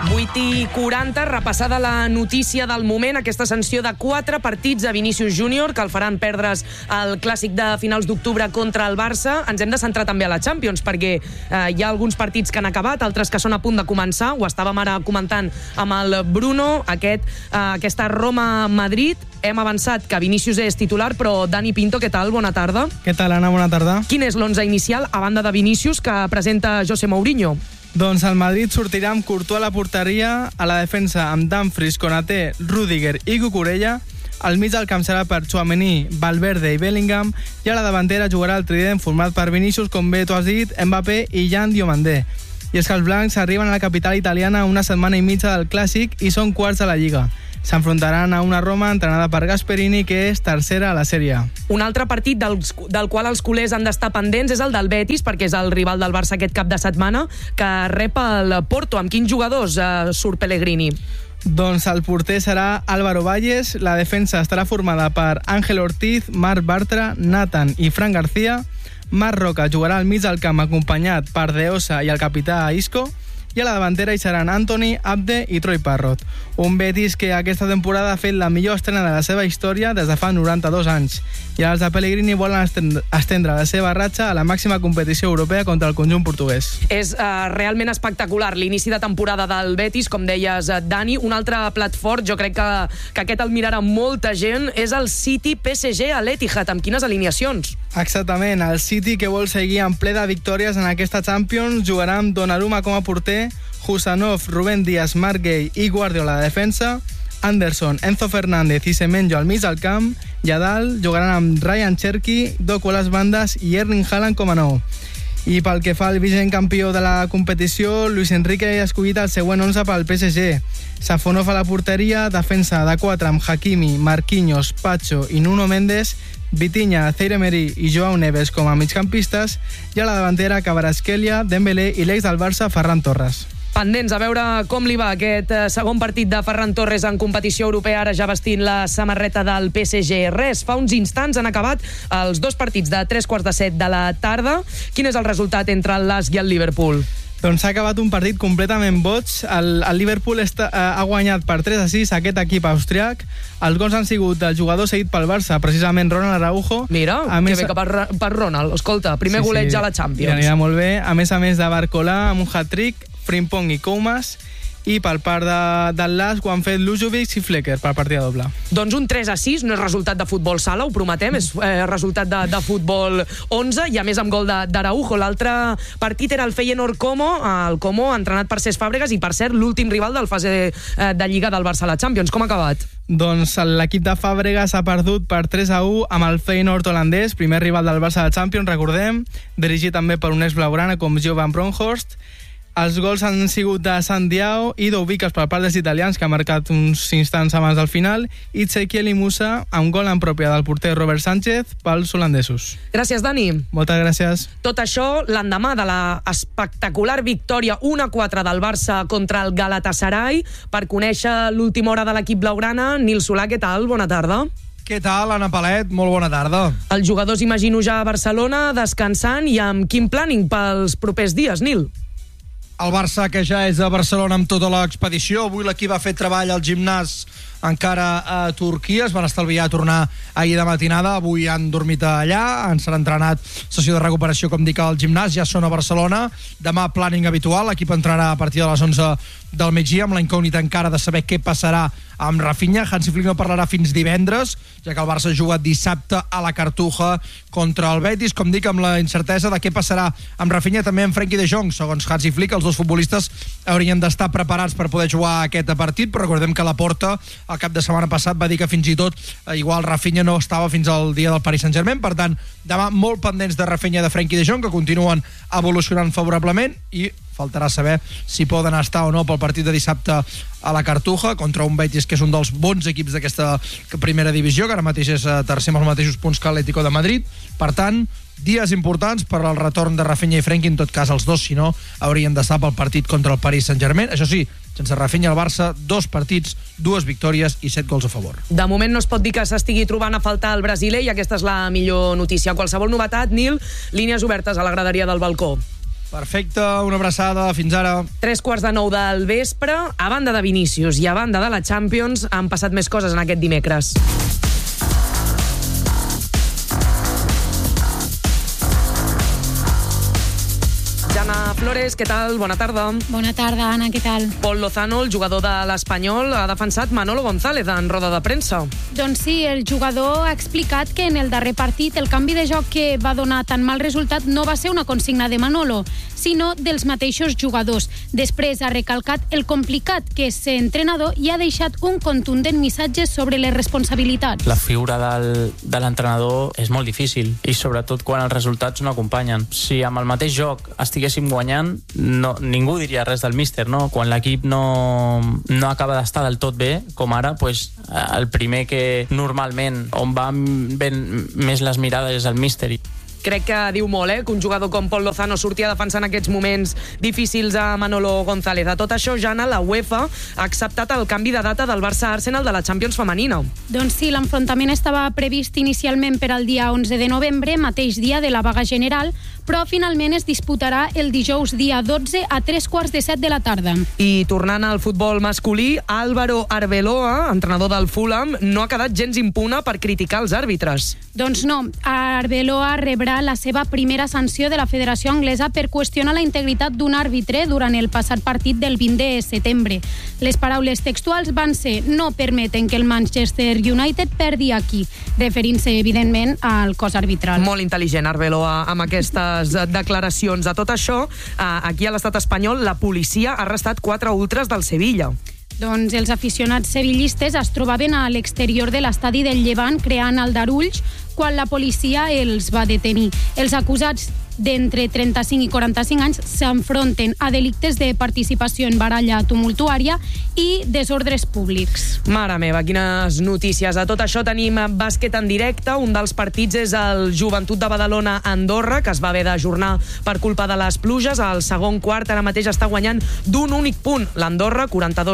8:40, repassada la notícia del moment, aquesta sanció de 4 partits a Vinícius Júnior, que el faran perdre's el clàssic de finals d'octubre contra el Barça. Ens hem de centrar també a la Champions, perquè hi ha alguns partits que han acabat, altres que són a punt de començar. Ho estàvem ara comentant amb el Bruno, aquesta Roma-Madrid. Hem avançat que Vinícius és titular, però Dani Pinto, què tal? Bona tarda. Què tal, Anna? Bona tarda. Quin és l'11 inicial, a banda de Vinícius, que presenta José Mourinho? Doncs el Madrid sortirà amb Courtois a la porteria, a la defensa amb Dumfries, Konaté, Rüdiger i Cucurella, al mig del camp serà per Tchouaméni, Valverde i Bellingham, i a la davantera jugarà el trident format per Vinícius, com bé tu has dit, Mbappé i Jan Diomandé. I és que els blancs arriben a la capital italiana una setmana i mitja del Clàssic i són quarts de la Lliga. S'enfrontaran a una Roma entrenada per Gasperini, que és tercera a la Sèrie A. Un altre partit del qual els culers han d'estar pendents és el del Betis, perquè és el rival del Barça aquest cap de setmana, que rep el Porto. Amb quins jugadors surt Pellegrini? Doncs el porter serà Álvaro Valles, la defensa estarà formada per Ángel Ortiz, Marc Bartra, Nathan i Fran García, Marc Roca jugarà al mig del camp acompanyat per De Osa i el capità Isco, i a la davantera hi seran Anthony, Abde i Troy Parrott. Un Betis que aquesta temporada ha fet la millor estrena de la seva història des de fa 92 anys. I els de Pellegrini volen estendre la seva ratxa a la màxima competició europea contra el conjunt portuguès. És realment espectacular l'inici de temporada del Betis, com deies, Dani. Un altre plat fort, jo crec que aquest el mirarà molta gent, és el City-PSG a l'Etihad. Amb quines alineacions? Exactament, el City, que vol seguir en ple de victòries en aquesta Champions, jugarà amb Donnarumma com a porter, Husanov, Rubén Díaz, Marc Gueye i Guardiola a la defensa, Anderson, Enzo Fernández i Semenyo al mig del camp, i a dalt jugaran amb Ryan Cherky, Doku a les bandes i Erling Haaland com a nou. I pel que fa al vigent campió de la competició, Luis Enrique ha escollit el següent 11 pel PSG. Safonov a la porteria, defensa de 4 amb Hakimi, Marquinhos, Pacho i Nuno Mendes, Vitinha, Zaire Emery i Joao Neves com a migcampistes, i a la davantera Kvaratskhelia, Dembélé i l'ex del Barça, Ferran Torres. Pendents a veure com li va aquest segon partit de Ferran Torres en competició europea, ara ja vestint la samarreta del PSG. Res, fa uns instants han acabat els dos partits de 3:15 de la tarda. Quin és el resultat entre el LASK i el Liverpool? Doncs s'ha acabat un partit completament boig. El Liverpool ha guanyat per 3-6 aquest equip austriac. Els gols han sigut del jugador seguit pel Barça, precisament Ronald Araujo. Mira, que bé que per Ronald. Escolta, primer goleig a la Champions. Anirà molt bé. A més de Barcola, amb un hat-trick, Frimpong i Koumas, i per part del LASK ho han fet Lujovic i Flecker per partida doble. Doncs un 3-6 no és resultat de futbol sala, ho prometem, és resultat de futbol 11, i a més amb gol d'Araujo. L'altre partit era el Feyenoord-Como, el Como entrenat per Cesc Fàbregas, i per cert l'últim rival del fase de Lliga del Barça a la Champions. Com ha acabat? Doncs l'equip de Fàbregas ha perdut per 3-1 amb el Feyenoord holandès, primer rival del Barça a la Champions, recordem, dirigit també per un ex-blaugrana com Jo van Bronkhorst. Els gols han sigut de Sandiao i d'Ubiques per part dels italians, que ha marcat uns instants abans del final, i Ezequiel i Musa amb gol en pròpia del porter Robert Sánchez pels holandesos. Gràcies, Dani. Moltes gràcies. Tot això l'endemà de la espectacular victòria 1-4 del Barça contra el Galatasaray. Per conèixer l'última hora de l'equip blaugrana, Nil Solà, què tal? Bona tarda. Què tal, Anna Palet? Molt bona tarda. Els jugadors imagino ja a Barcelona, descansant, i amb quin planning pels propers dies, Nil? El Barça, que ja és a Barcelona amb tota l'expedició. Avui l'equip ha fet treball al gimnàs encara a Turquia. Es van estalviar a tornar ahir de matinada. Avui han dormit allà, s'han entrenat, sessió de recuperació, com dic, al gimnàs. Ja són a Barcelona. Demà planning habitual. L'equip entrarà a partir de les 11 del migdia, amb la incògnita encara de saber què passarà amb Rafinha. Hansi Flick no parlarà fins divendres, ja que el Barça juga dissabte a la Cartuja contra el Betis. Com dic, amb la incertesa de què passarà amb Rafinha, també amb Frenkie de Jong. Segons Hansi Flick, els dos futbolistes haurien d'estar preparats per poder jugar aquest partit, però recordem que Laporta el cap de setmana passat va dir que fins i tot igual Rafinha no estava fins al dia del Paris Saint-Germain. Per tant, demà molt pendents de Rafinha i de Frenkie de Jong, que continuen evolucionant favorablement, i faltarà saber si poden estar o no pel partit de dissabte a la Cartuja contra un Betis que és un dels bons equips d'aquesta primera divisió, que ara mateix és tercer amb els mateixos punts que l'Atlético de Madrid. Per tant, dies importants per al retorn de Rafinha i Frenkie, en tot cas els dos, si no, haurien d'estar pel partit contra el Paris Saint-Germain. Això sí, sense Rafinha al Barça, 2 partits, 2 victòries i 7 gols a favor. De moment no es pot dir que s'estigui trobant a faltar el brasiler, i aquesta és la millor notícia. Qualsevol novetat, Nil, línies obertes a la graderia del balcó. Perfecte, una abraçada, fins ara. 3:15 del vespre. A banda de Vinícius i a banda de la Champions, han passat més coses en aquest dimecres. Jana Flores, què tal? Bona tarda. Bona tarda, Anna, què tal? Pol Lozano, el jugador de l'Espanyol, ha defensat Manolo González en roda de premsa. Doncs sí, el jugador ha explicat que en el darrer partit el canvi de joc que va donar tan mal resultat no va ser una consigna de Manolo, sinó dels mateixos jugadors. Després ha recalcat el complicat que és ser entrenador i ha deixat un contundent missatge sobre les responsabilitats. La figura de l'entrenador és molt difícil i sobretot quan els resultats no acompanyen. Si amb el mateix joc estiguéssim guanyant, ningú diria res del míster, no? Quan l'equip no acaba d'estar del tot bé, com ara, pues, el primer que normalment on van ben més les mirades és el míster. Crec que diu molt, que un jugador com Pol Lozano surti a defensar en aquests moments difícils a Manolo González. A tot això, Jana, la UEFA ha acceptat el canvi de data del Barça-Arsenal de la Champions femenina. Doncs sí, l'enfrontament estava previst inicialment per al dia 11 de novembre, mateix dia de la vaga general, però finalment es disputarà el dijous dia 12 a 3:15 de la tarda. I tornant al futbol masculí, Álvaro Arbeloa, entrenador del Fulham, no ha quedat gens impune per criticar els àrbitres. Doncs no, Arbeloa rebrà la seva primera sanció de la Federació Anglesa per qüestionar la integritat d'un àrbitre durant el passat partit del 20 de setembre. Les paraules textuals van ser: no permeten que el Manchester United perdi aquí, referint-se, evidentment, al cos arbitral. Molt intel·ligent, Arbeloa, amb aquestes declaracions. A tot això, aquí a l'estat espanyol, la policia ha arrestat 4 ultras del Sevilla. Doncs els aficionats sevillistes es trobaven a l'exterior de l'estadi del Llevant creant aldarulls quan la policia els va detenir. Els acusats d'entre 35 i 45 anys s'enfronten a delictes de participació en baralla tumultuària i desordres públics. Mare meva, quines notícies. A tot això tenim bàsquet en directe. Un dels partits és el Joventut de Badalona-Andorra, que es va haver d'ajornar per culpa de les pluges. Al segon quart ara mateix està guanyant d'un únic punt l'Andorra,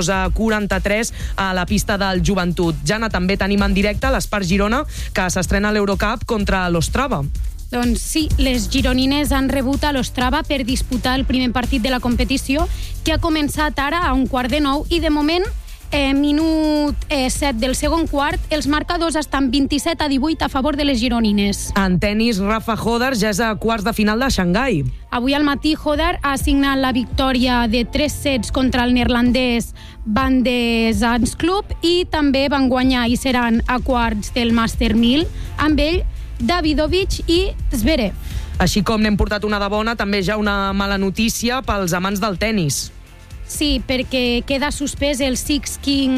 42-43 a la pista del Joventut. Jana, també tenim en directe l'Espart Girona, que s'estrena a l'Eurocup contra l'Ostrava. Doncs sí, les gironines han rebut a l'Ostrava per disputar el primer partit de la competició, que ha començat ara a 8:45 i de moment, minut 7 del segon quart, els marcadors estan 27-18 a favor de les gironines. En tenis, Rafa Hodar ja és a quarts de final de Xangai. Avui al matí Hodar ha signat la victòria de 3 sets contra el neerlandès Van de Zandschulp i també van guanyar i seran a quarts del Master 1000 amb ell, Davidovich i Zverev. Així com n'hem portat una de bona, també ja una mala notícia pels amants del tenis. Sí, perquè queda suspès el Six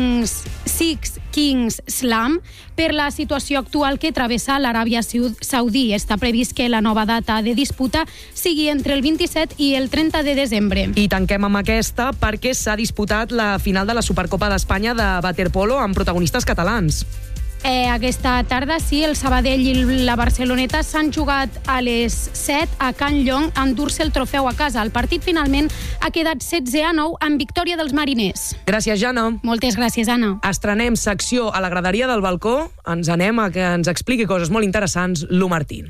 Kings Slam per la situació actual que travessa l'Aràbia Saudí. Està previst que la nova data de disputa sigui entre el 27 i el 30 de desembre. I tanquem amb aquesta perquè s'ha disputat la final de la Supercopa d'Espanya de waterpolo amb protagonistes catalans. Aquesta tarda, sí, el Sabadell i la Barceloneta s'han jugat a les 7 a Can Llong a endur-se el trofeu a casa. El partit finalment ha quedat 16-9 amb victòria dels mariners. Gràcies, Jana. Moltes gràcies, Anna. Estrenem secció a la graderia del balcó. Ens anem a que ens expliqui coses molt interessants Lu Martín.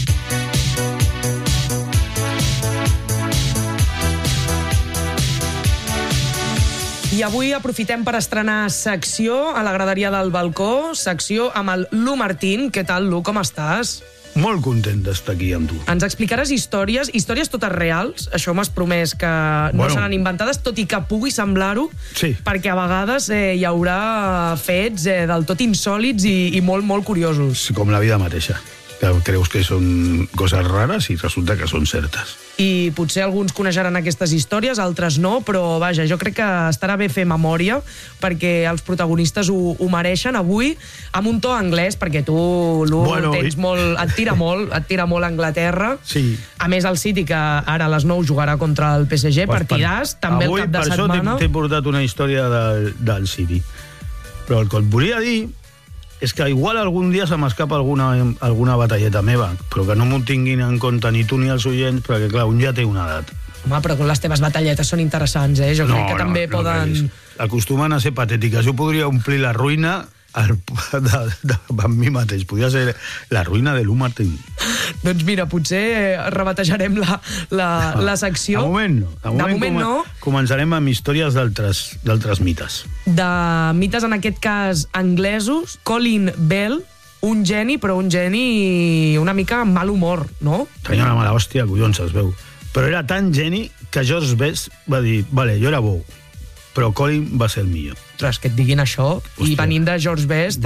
I avui aprofitem per estrenar secció a la graderia del balcó, secció amb el Lu Martín. Què tal, Lu? Com estàs? Molt content d'estar aquí amb tu. Ens explicaràs històries totes reals. Això m'has promès que no seran inventades, tot i que pugui semblar-ho, sí. Perquè a vegades hi haurà fets del tot insòlits i molt, molt curiosos. Com la vida mateixa, que creus que són coses rares i resulta que són certes. I potser alguns coneixeran aquestes històries, altres no, però vaja, jo crec que estarà bé fer memòria perquè els protagonistes ho mereixen avui amb un to anglès, perquè tu, Lu, et tira molt Anglaterra. Sí. A més, el City, que ara a les 9 jugarà contra el PSG, partidàs, també el cap de setmana. Avui, per això t'he portat una història del City. Però el que et volia dir és que igual algun dia se m'escapa alguna batalleta meva, però que no m'ho tinguin en compte ni tu ni els oients, perquè clar, un ja té una edat. Home, però les teves batalletes són interessants, Jo crec que també poden... Acostumen a ser patètiques. Jo podria omplir la ruïna amb mi mateix. Podia ser la ruïna de Lu Martín. Doncs mira, potser rebatejarem la secció. De moment no. Començarem amb històries d'altres mites. De mites, en aquest cas, anglesos. Colin Bell, un geni, però un geni una mica amb mal humor, no? Tenia una mala hòstia, collons, es veu. Però era tan geni que George Best va dir, vale, jo era bo, però Colin va ser el millor. Ostres, que et diguin això, i venint de George Best...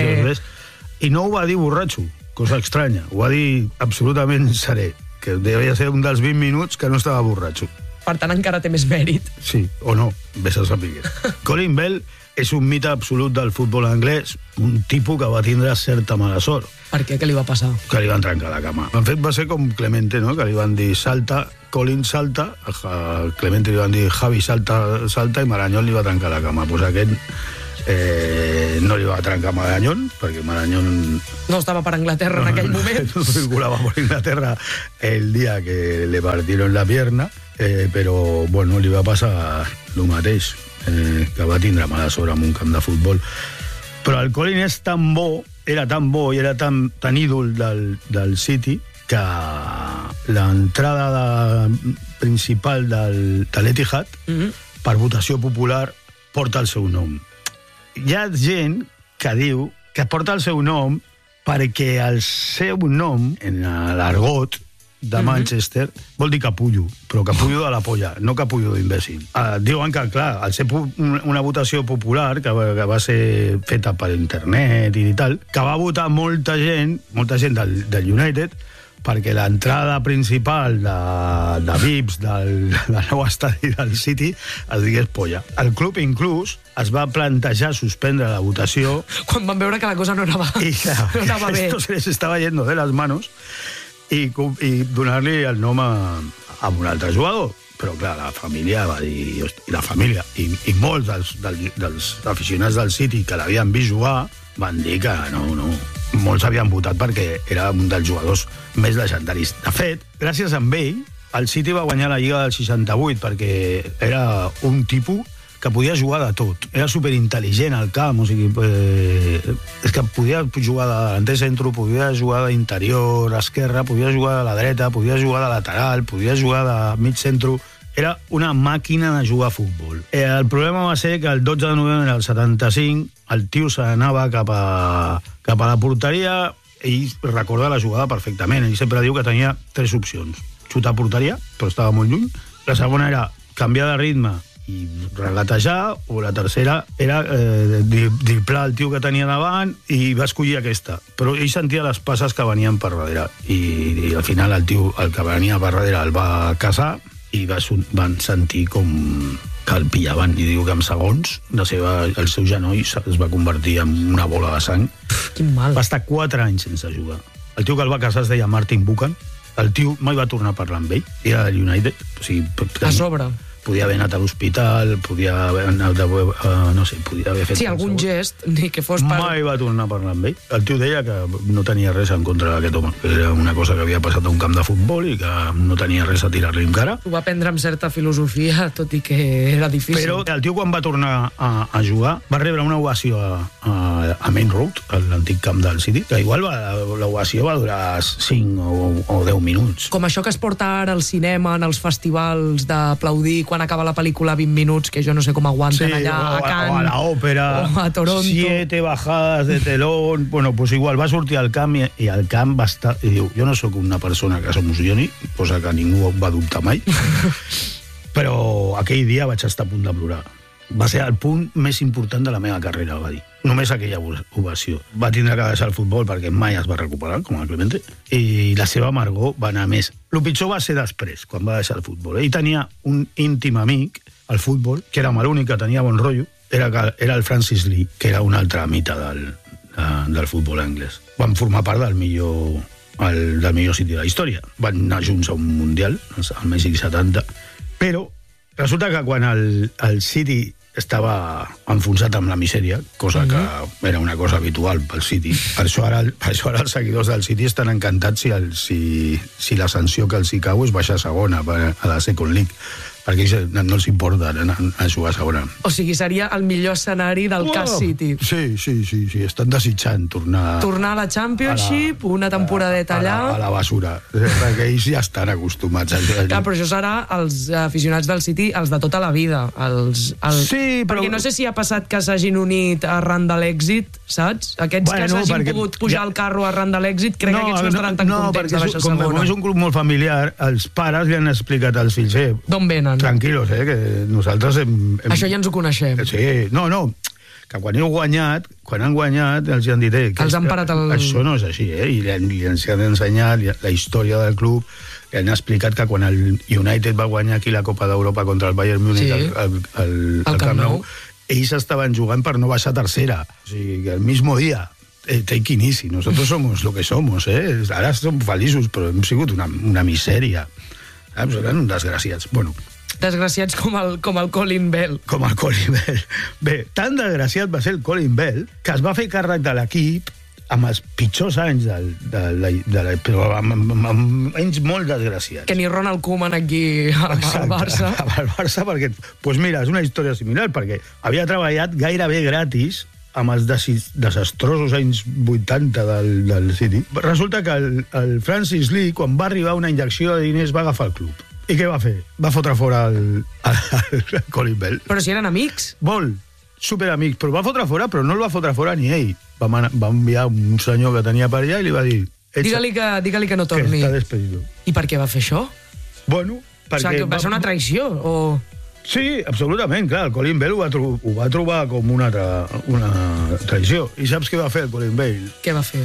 I no ho va dir borratxo, cosa estranya. Ho va dir absolutament serè, que devia ser un dels 20 minuts que no estava borratxo. Per tant, encara té més mèrit. Sí, o no, vés a saber. Colin Bell és un mite absolut del futbol anglès, un tipus que va tindre certa mala sort. Per què? Què li va passar? Que li van trencar la cama. En fet, va ser com Clemente, no? Que li van dir salta, Colin salta, a Clemente li van dir Javi salta, i Marañón li va trencar la cama. Pues aquest no li va trencar Marañón, perquè Marañón... No estava per Anglaterra en aquell moment. No circulava por Inglaterra el día que le partieron la pierna, però, bueno, li va passar el mateix, que va tindre mala sort amb un camp de futbol. Però el Colin és tan bo, era tan bo i era tan ídol del City, que l'entrada principal de l'Etihad, per votació popular, porta el seu nom. Hi ha gent que diu que porta el seu nom perquè el seu nom, en l'argot de Manchester, vol dir capullo, però capullo de la polla, no capullo d'imbècil. Diuen que, clar, al ser una votació popular, que va ser feta per internet i tal, que va votar molta gent del United, perquè l'entrada principal de VIPs del nou estadi del City es digués polla. El club inclús es va plantejar suspendre la votació quan van veure que la cosa no anava bé. Esto se les estaba yendo de las manos i donar-li el nom a un altre jugador. Però, clar, la família va dir... I molts dels aficionats del City que l'havien vist jugar van dir que no. Molts havien votat perquè era un dels jugadors més legendaris. De fet, gràcies a ell, el City va guanyar la Lliga del 68 perquè era un tipus que podia jugar de tot. Era superintel·ligent al camp, o sigui... és que podia jugar de delanter centre, podia jugar d'interior, esquerra, podia jugar de la dreta, podia jugar de lateral, podia jugar de mig centre... Era una màquina de jugar a futbol. El problema va ser que el 12 de novembre del 75 el tio s'anava cap a la porteria i recorda la jugada perfectament. Ell sempre diu que tenia 3 opcions. Xutar a porteria, però estava molt lluny. La segona era canviar de ritme i regatejar, o la tercera era driblar el tio que tenia davant, i va escollir aquesta. Però ell sentia les passes que venien per darrere. I al final el tio, el que venia per darrere, el va casar, i van sentir com que el pillaven, i diu que en segons el seu genoll es va convertir en una bola de sang. Quin mal. Va estar 4 anys sense jugar. El tio que el va casar es deia Martin Buchan. El tio mai va tornar a parlar amb ell, era del United, o sigui, a sobre podia haver anat a l'hospital, podia haver anat no sé, podia haver fet... Sí, algun gest, ni que fos per... Mai va tornar a parlar amb ell. El tio deia que no tenia res en contra d'aquest home, que era una cosa que havia passat a un camp de futbol i que no tenia res a tirar-li en cara. Ho va prendre amb certa filosofia, tot i que era difícil. Però el tio, quan va tornar a jugar, va rebre una ovació a Main Road, a l'antic camp del City, que igual l'ovació va durar 5 o 10 minuts. Com això que es porta ara al cinema, en els festivals, d'aplaudir quan acaba la pel·lícula 20 minuts, que jo no sé com aguanten allà a Cannes. O a la òpera. O a Toronto. 7 bajadas de telón. Bueno, pues igual, va sortir al camp i al camp va estar... I diu, jo no sóc una persona que s'emocioni, cosa que ningú va dubtar mai, però aquell dia vaig estar a punt de plorar. Va ser el punt més important de la meva carrera, va dir. Només aquella ovació. Va tindre que deixar el futbol perquè mai es va recuperar, com el Clemente, i la seva amargor va anar més. El pitjor va ser després, quan va deixar el futbol. Ell tenia un íntim amic al futbol, que era l'únic que tenia bon rotllo, era el Francis Lee, que era un altre mite del futbol anglès. Van formar part del millor City de la història. Van anar junts a un Mundial, al Mèxic 70, però resulta que quan el City estava enfonsat amb la misèria, cosa que era una cosa habitual pel City. Per això ara els seguidors del City estan encantats si la sanció que els hi cau és baixar a segona, a la Second League. perquè no els importa anar a jugar a segona. O sigui, seria el millor escenari del cas City. Sí, estan desitjant tornar a la Championship, una temporadeta allà... A la basura, perquè ells ja estan acostumats a jugar. Clar, però això serà els aficionats del City, els de tota la vida. Sí, però... Perquè no sé si ha passat que s'hagin unit arran de l'èxit, saps? Aquests que s'hagin pogut pujar al carro arran de l'èxit, crec que aquests no estaran tan contents de baixar segona. Com és un club molt familiar, els pares li han explicat als fills, d'on venen? Tranquilos, que nosaltres Això ja ens ho coneixem. Sí, no, que quan han guanyat, els han dit els han parat això no és així, i ens han ensenyat la història del club, i han explicat que quan el United va guanyar aquí la Copa d'Europa contra el Bayern Múnich al Camp Nou, ells estaven jugant per no baixar tercera, o sigui, que el mismo dia take it easy, nosotros somos lo que somos, ara som feliços, però hem sigut una misèria, eren uns desgraciats. Desgraciats com el Colin Bell. Com el Colin Bell. Bé, tan desgraciat va ser el Colin Bell que es va fer càrrec de l'equip amb els pitjors anys però amb anys molt desgraciats. Que ni Ronald Koeman aquí al Barça. Al Barça, perquè... Doncs mira, és una història similar, perquè havia treballat gairebé gratis amb els desastrosos anys 80 del City. Resulta que el Francis Lee, quan va arribar una injecció de diners, va agafar el club. I què va fer? Va fotre fora el Colin Bell. Però si eren amics. Molt, superamics. Però va fotre fora, però no el va fotre fora ni ell. Va enviar un senyor que tenia per allà i li va dir... Digue-li que no torni. Que està despedido. I per què va fer això? Bueno, perquè... O sigui, va ser una traïció, o...? Sí, absolutament, clar. El Colin Bell ho va trobar com una traïció. I saps què va fer el Colin Bell? Què va fer?